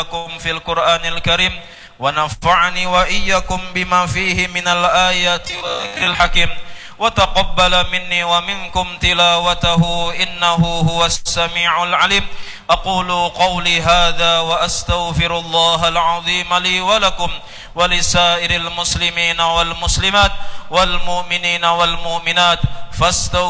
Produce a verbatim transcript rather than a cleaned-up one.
وإياكم في القرآن الكريم ونفعني وإياكم بما فيه من الآيات والذكر الحكيم وتقبل مني ومنكم تلاوته إنه هو السميع العليم. أقول قولي هذا وأستغفر الله العظيم لي ولكم ولسائر المسلمين والمسلمات والمؤمنين والمؤمنات فاستغفروا